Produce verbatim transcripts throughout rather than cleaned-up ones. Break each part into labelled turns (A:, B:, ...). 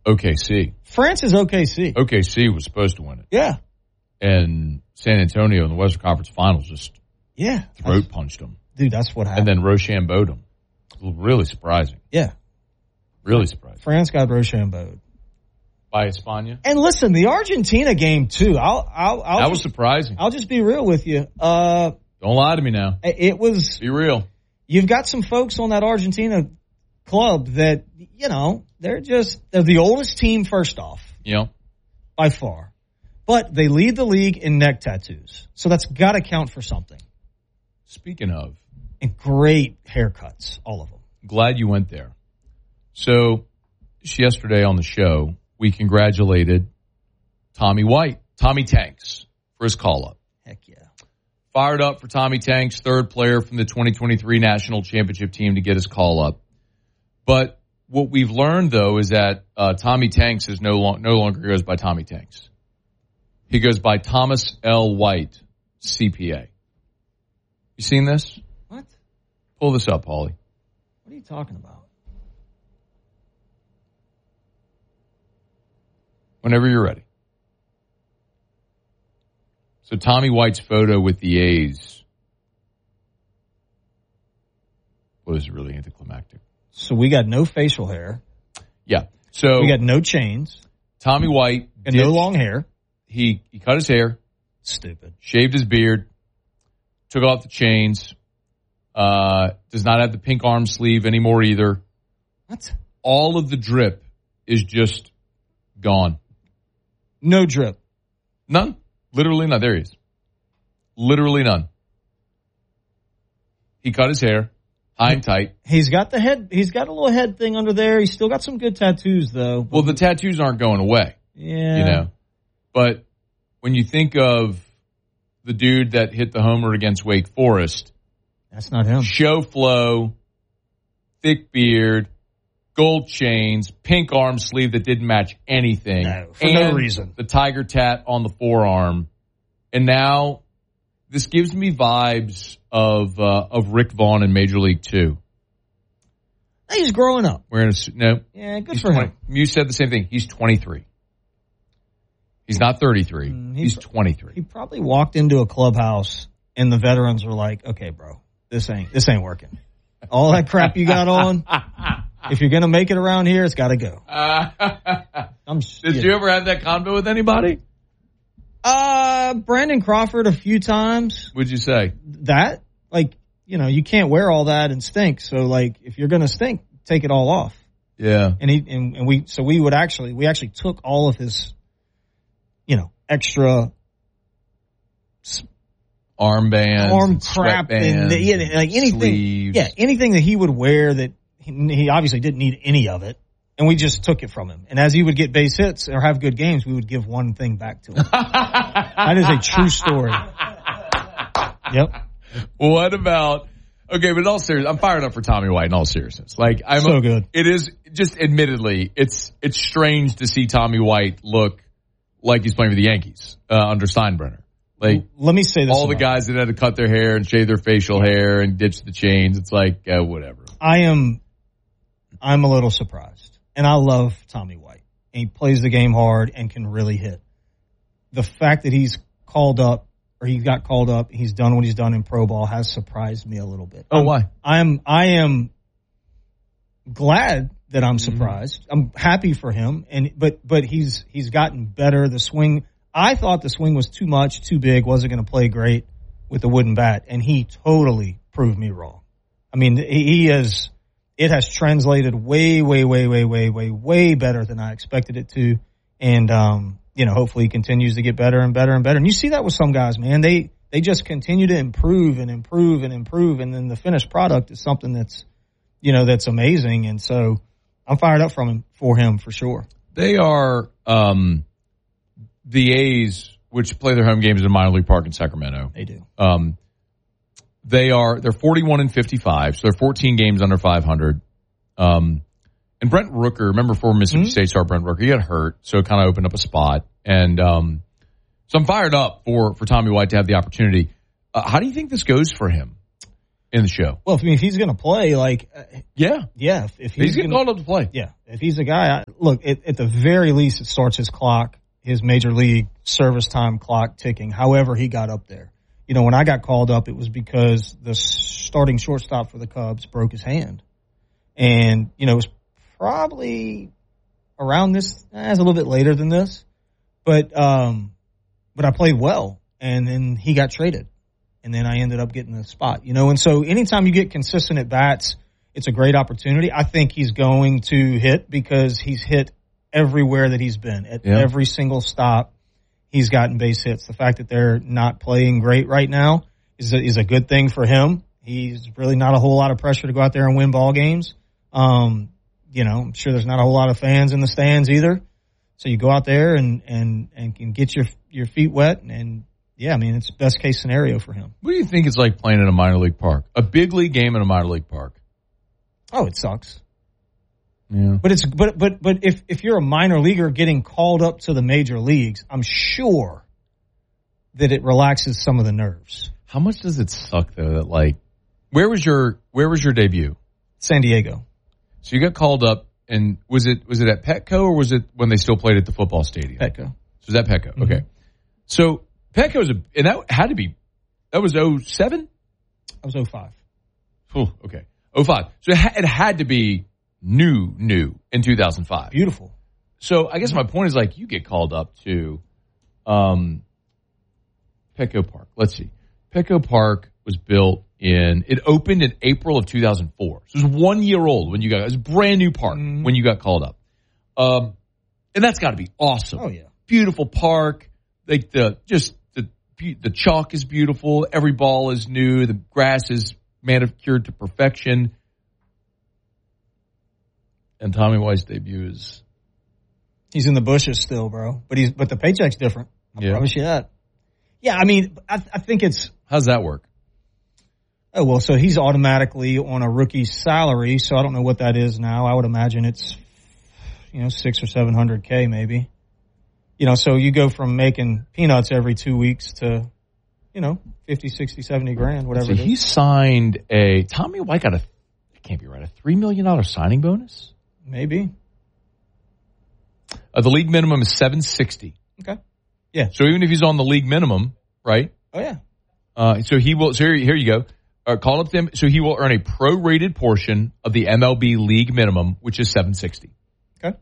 A: O K C.
B: France is O K C.
A: O K C was supposed to win it.
B: Yeah.
A: And San Antonio in the Western Conference Finals just
B: yeah
A: throat punched them.
B: Dude, that's what happened.
A: And then Rochambeau'd them. Really surprising.
B: Yeah.
A: Really surprising.
B: France got Rochambeau'd.
A: By España.
B: And listen, the Argentina game, too. I'll, I'll, I'll
A: that
B: just,
A: was surprising.
B: I'll just be real with you. Uh,
A: Don't lie to me now.
B: It was.
A: Be real.
B: You've got some folks on that Argentina club that, you know, they're just, they're the oldest team, first off.
A: Yeah.
B: By far. But they lead the league in neck tattoos. So that's got to count for something.
A: Speaking of.
B: And great haircuts, all of them.
A: Glad you went there. So, yesterday on the show, we congratulated Tommy White, Tommy Tanks, for his call-up.
B: Heck yeah.
A: Fired up for Tommy Tanks, third player from the twenty twenty-three National Championship team to get his call-up. But what we've learned, though, is that uh, Tommy Tanks is no, lo- no longer goes by Tommy Tanks. He goes by Thomas L. White, C P A. You seen this?
B: What?
A: Pull this up, Paulie.
B: What are you talking about?
A: Whenever you're ready. So Tommy White's photo with the A's was really anticlimactic.
B: So we got no facial hair.
A: Yeah. So
B: we got no chains.
A: Tommy White
B: and ditched, no long hair.
A: He he cut his hair.
B: Stupid.
A: Shaved his beard. Took off the chains. Uh, does not have the pink arm sleeve anymore either.
B: What?
A: All of the drip is just gone.
B: No drip.
A: None. Literally none. There he is. Literally none. He cut his hair. High and tight.
B: He's got the head. He's got a little head thing under there. He's still got some good tattoos, though.
A: Well, the tattoos aren't going away.
B: Yeah.
A: You know. But when you think of the dude that hit the homer against Wake Forest.
B: That's not him.
A: Show flow, thick beard, gold chains, pink arm sleeve that didn't match anything.
B: No, for no reason.
A: The tiger tat on the forearm. And now this gives me vibes of uh, of Rick Vaughn in Major League Two.
B: He's growing up.
A: Wearing a no.
B: Yeah, good
A: he's
B: for
A: twenty.
B: him.
A: You said the same thing. He's twenty-three. He's not thirty-three. Mm, he, he's twenty-three.
B: He probably walked into a clubhouse and the veterans were like, "Okay, bro, this ain't this ain't working. All that crap you got on, if you're gonna make it around here, it's got to go." Uh,
A: I'm, Did you, you ever have that convo with anybody?
B: Uh, Brandon Crawford a few times.
A: What'd you say?
B: That, like, you know, you can't wear all that and stink. So, like, if you're gonna stink, take it all off.
A: Yeah.
B: And he and, and we so we would actually we actually took all of his, you know, extra
A: armbands,
B: arm crap, and the, yeah, like anything,
A: sleeves.
B: yeah, anything that he would wear that he, he obviously didn't need any of it, and we just took it from him. And as he would get base hits or have good games, we would give one thing back to him. That is a true story. Yep.
A: What about? Okay, but in all seriousness, I'm fired up for Tommy White. In all seriousness, like I'm
B: so
A: a,
B: good.
A: It is just, admittedly, it's it's strange to see Tommy White look like he's playing for the Yankees uh, under Steinbrenner. Like,
B: let me say this:
A: all the guys that had to cut their hair and shave their facial hair and ditch the chains. It's like uh, whatever.
B: I am, I'm a little surprised, and I love Tommy White. And he plays the game hard and can really hit. The fact that he's called up or he got called up, he's done what he's done in pro ball has surprised me a little bit.
A: Oh, why?
B: I'm I am glad that I'm surprised. Mm-hmm. I'm happy for him, and but but he's he's gotten better. The swing. I thought the swing was too much, too big, wasn't going to play great with the wooden bat, and he totally proved me wrong. I mean, he has, it has translated way, way, way, way, way, way, way better than I expected it to, and, um, you know, hopefully he continues to get better and better and better. And you see that with some guys, man. They, they just continue to improve and improve and improve, and then the finished product is something that's, you know, that's amazing, and so I'm fired up from him, for him, for sure.
A: They are, um... the A's, which play their home games in Minor League Park in Sacramento.
B: They do.
A: Um, they are, they're forty-one and fifty-five, so they're fourteen games under five hundred. Um, and Brent Rooker, remember former Mississippi mm-hmm. State star Brent Rooker, he got hurt, so it kind of opened up a spot. And, um, so I'm fired up for, for Tommy White to have the opportunity. Uh, how do you think this goes for him? in the show.
B: Well, I mean, if he's going to play, like, uh,
A: yeah,
B: yeah, if, if he's,
A: he's getting
B: gonna,
A: called up to play.
B: Yeah, if he's a guy, I, look, it, at the very least, it starts his clock, his major league service time clock ticking. However, he got up there. You know, when I got called up, it was because the starting shortstop for the Cubs broke his hand, and you know, it was probably around this. Eh, it was a little bit later than this, but um, but I played well, and then he got traded. And then I ended up getting the spot, you know. And so anytime you get consistent at bats, it's a great opportunity. I think he's going to hit because he's hit everywhere that he's been. At yeah. every single stop, he's gotten base hits. The fact that they're not playing great right now is a, is a good thing for him. He's really not a whole lot of pressure to go out there and win ball games. Um, you know, I'm sure there's not a whole lot of fans in the stands either. So you go out there and, and, and can get your your feet wet and, yeah, I mean, it's best case scenario for him.
A: What do you think it's like playing in a minor league park? A big league game in a minor league park?
B: Oh, it sucks.
A: Yeah.
B: But it's but but but if if you're a minor leaguer getting called up to the major leagues, I'm sure that it relaxes some of the nerves.
A: How much does it suck though that like where was your where was your debut?
B: San Diego.
A: So you got called up and was it was it at Petco or was it when they still played at the football stadium?
B: Petco.
A: So was that Petco? Mm-hmm. Okay. So Petco was a, and that had to be, that was oh seven?
B: That was oh five.
A: Oh, okay. oh five. So it, ha- it had to be new, new in two thousand five.
B: Beautiful.
A: So I guess my point is like you get called up to um, Petco Park. Let's see. Petco Park was built in, it opened in April of two thousand four. So it was one year old when you got, it was a brand new park mm-hmm. when you got called up. Um, and that's got to be awesome.
B: Oh, yeah.
A: Beautiful park. Like the, just, the chalk is beautiful. Every ball is new. The grass is manicured to perfection. And Tommy White's debut is...
B: He's in the bushes still, bro. But he's but the paycheck's different. I
A: yeah.
B: promise you that. Yeah, I mean, I, I think it's...
A: How's that work?
B: Oh, well, so he's automatically on a rookie salary, so I don't know what that is now. I would imagine it's, you know, six or seven hundred K maybe. You know, so you go from making peanuts every two weeks to, you know, fifty, sixty, seventy grand, whatever
A: so
B: it is.
A: He signed a, Tommy White got a, it can't be right, a three million dollars signing bonus?
B: Maybe.
A: Uh, the league minimum is seven sixty.
B: Okay. Yeah.
A: So even if he's on the league minimum, right?
B: Oh, yeah.
A: Uh, so he will, so here, here you go. Uh, call up them. So he will earn a prorated portion of the M L B league minimum, which is seven sixty.
B: Okay.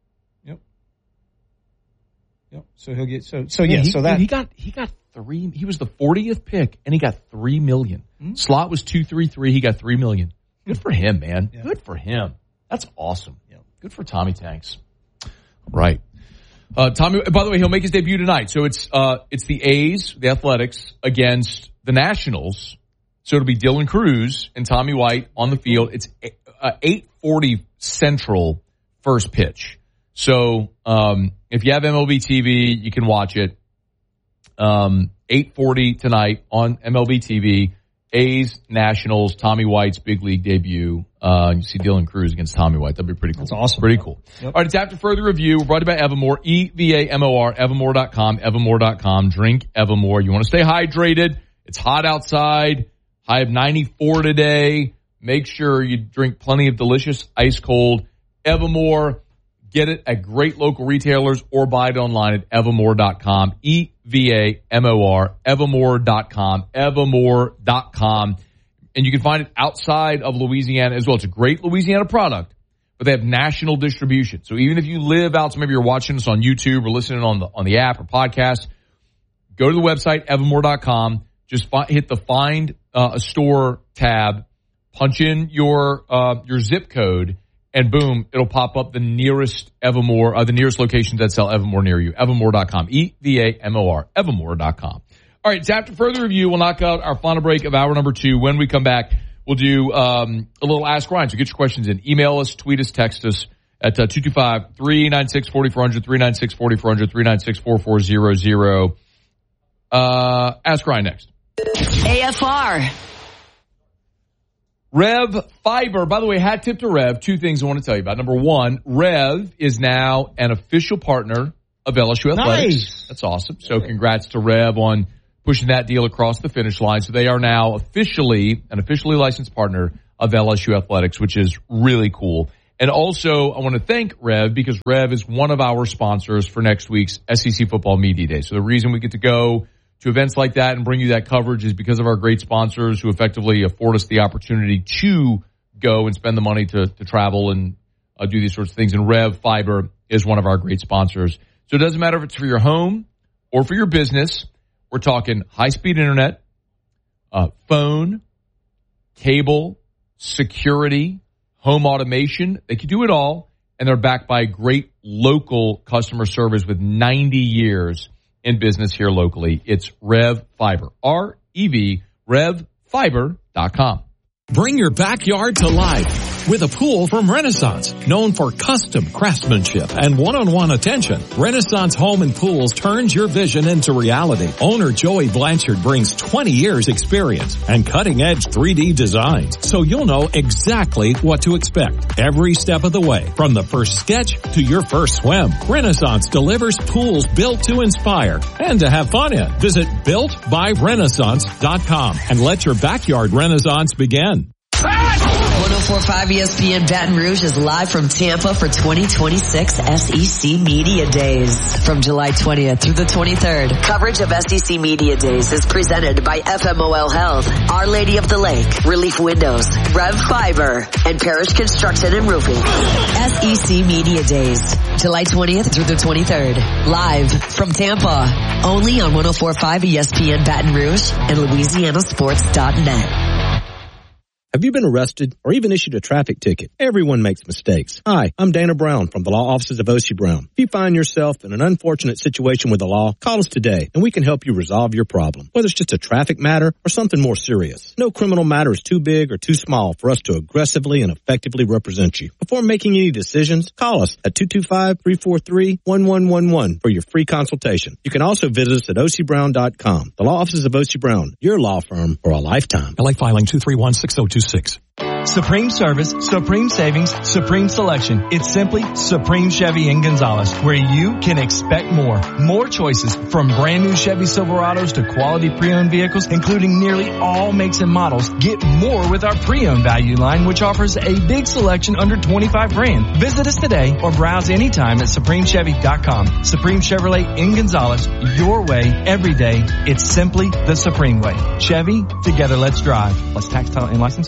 B: Yep. So he'll get so so yeah. yeah he, so that
A: he got he got three. He was the fortieth pick, and he got three million. Mm-hmm. Slot was two three three. He got three million. Good for him, man. Yeah. Good for him. That's awesome.
B: Yeah.
A: Good for Tommy Tanks. Right. Uh, Tommy. By the way, he'll make his debut tonight. So it's uh it's the A's, the Athletics against the Nationals. So it'll be Dylan Cruz and Tommy White on the field. It's uh, eight forty Central first pitch. So um, if you have M L B T V, you can watch it. Um, eight forty tonight on M L B T V. A's, Nationals, Tommy White's big league debut. Uh, you see Dylan Cruz against Tommy White. That'd be pretty cool.
B: That's awesome.
A: Pretty cool. Yep. All right, it's after further review. We're brought to you by Evermore. E V A M O R, evermore dot com, evermore dot com. Drink Evermore. You want to stay hydrated. It's hot outside. High of ninety-four today. Make sure you drink plenty of delicious ice cold Evermore. Get it at great local retailers or buy it online at evermore dot com. E V A M O R, evermore dot com, evermore dot com. And you can find it outside of Louisiana as well. It's a great Louisiana product, but they have national distribution. So even if you live out, so maybe you're watching us on YouTube or listening on the on the app or podcast, go to the website, evermore dot com. Just fi- hit the Find uh, a Store tab, punch in your uh, your zip code, and boom, it'll pop up the nearest Evermore, uh, the nearest locations that sell Evermore near you. evermore dot com. E V A M O R. evermore dot com. All right, so after further review, we'll knock out our final break of hour number two. When we come back, we'll do um, a little Ask Ryan. So get your questions in. Email us, tweet us, text us at uh, two two five, three nine six, four four zero zero, three nine six, four four zero zero, three nine six, four four zero zero. Uh, Ask Ryan next.
C: A F R.
A: Rev Fiber. By the way, hat tip to Rev. Two things I want to tell you about. Number one, Rev is now an official partner of L S U Athletics.
B: Nice.
A: That's awesome. So congrats to Rev on pushing that deal across the finish line. So they are now officially an officially licensed partner of L S U Athletics, which is really cool. And also, I want to thank Rev because Rev is one of our sponsors for next week's S E C Football Media Day. So the reason we get to go to events like that and bring you that coverage is because of our great sponsors who effectively afford us the opportunity to go and spend the money to, to travel and uh, do these sorts of things. And Rev Fiber is one of our great sponsors. So it doesn't matter if it's for your home or for your business. We're talking high-speed internet, uh, phone, cable, security, home automation. They can do it all, and they're backed by great local customer service with ninety years in business here locally. It's Rev Fiber, R E V, rev fiber dot com.
D: Bring your backyard to life with a pool from Renaissance, known for custom craftsmanship and one-on-one attention. Renaissance Home and Pools turns your vision into reality. Owner Joey Blanchard brings twenty years experience and cutting-edge three D designs, so you'll know exactly what to expect every step of the way, from the first sketch to your first swim. Renaissance delivers pools built to inspire and to have fun in. Visit built by renaissance dot com and let your backyard renaissance begin.
C: one oh four point five E S P N Baton Rouge is live from Tampa for twenty twenty-six S E C Media Days. From July twentieth through the twenty-third, coverage of S E C Media Days is presented by F M O L Health, Our Lady of the Lake, Relief Windows, Rev Fiber, and Parish Construction and Roofing. S E C Media Days, July twentieth through the twenty-third, live from Tampa, only on one oh four point five E S P N Baton Rouge and Louisiana Sports dot net.
E: Have you been arrested or even issued a traffic ticket? Everyone makes mistakes. Hi, I'm Dana Brown from the law offices of O C Brown. If you find yourself in an unfortunate situation with the law, call us today and we can help you resolve your problem, whether it's just a traffic matter or something more serious. No criminal matter is too big or too small for us to aggressively and effectively represent you. Before making any decisions, call us at two two five, three four three, one one one one for your free consultation. You can also visit us at O C Brown dot com. The law offices of O C Brown, your law firm for a lifetime.
D: L A filing two three one, six oh two six.
F: Supreme service, supreme savings, supreme selection. It's simply Supreme Chevy in Gonzales, where you can expect more. More choices from brand new Chevy Silverados to quality pre-owned vehicles, including nearly all makes and models. Get more with our pre-owned value line, which offers a big selection under twenty-five grand. Visit us today or browse anytime at supreme chevy dot com. Supreme Chevrolet in Gonzales, your way, every day. It's simply the Supreme way. Chevy, together let's drive. Plus tax, title, and license.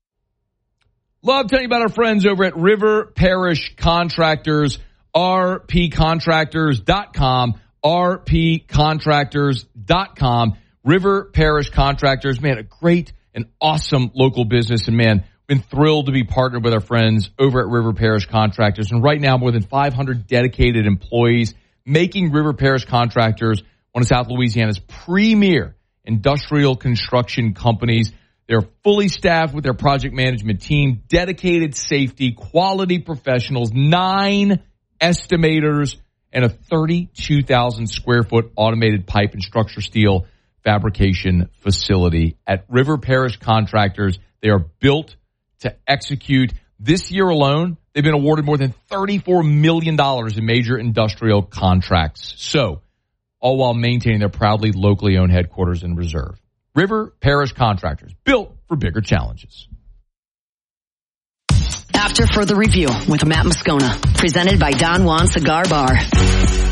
A: Love telling you about our friends over at River Parish Contractors, r p contractors dot com, r p contractors dot com. River Parish Contractors, man, a great and awesome local business. And man, been thrilled to be partnered with our friends over at River Parish Contractors. And right now, more than five hundred dedicated employees, making River Parish Contractors one of South Louisiana's premier industrial construction companies. They're fully staffed with their project management team, dedicated safety, quality professionals, nine estimators, and a thirty-two thousand square foot automated pipe and structure steel fabrication facility. At River Parish Contractors, they are built to execute. This year alone, they've been awarded more than thirty-four million dollars in major industrial contracts. So, all while maintaining their proudly locally owned headquarters in Reserve. River Parish Contractors, built for bigger challenges.
C: After further review with Matt Moscona, presented by Don Juan Cigar Bar.